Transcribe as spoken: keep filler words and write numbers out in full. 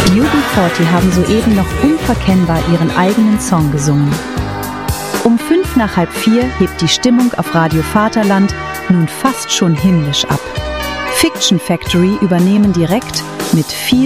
U B vierzig haben soeben noch unverkennbar ihren eigenen Song gesungen. Um fünf nach halb vier hebt die Stimmung auf Radio Vaterland nun fast schon himmlisch ab. Fiction Factory übernehmen direkt mit viel